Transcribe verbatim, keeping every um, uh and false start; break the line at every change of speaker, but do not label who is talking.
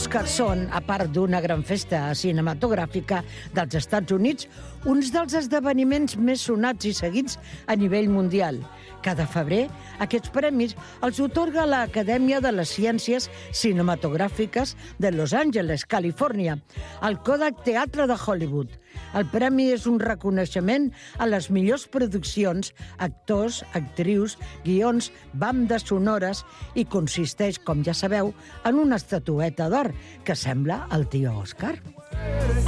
Oscars són, a part d'una gran festa cinematogràfica dels Estats Units, uns dels esdeveniments més sonats i seguits a nivell mundial. Cada febrer, aquests premis els otorga l'Acadèmia de les Ciències Cinematogràfiques de Los Angeles, Califòrnia, al Kodak Teatre de Hollywood. El premi és un reconeixement a les millors produccions, actors, actrius, guions, bandes sonores i consisteix, com ja sabeu, en una estatueta d'or que sembla el tio Òscar.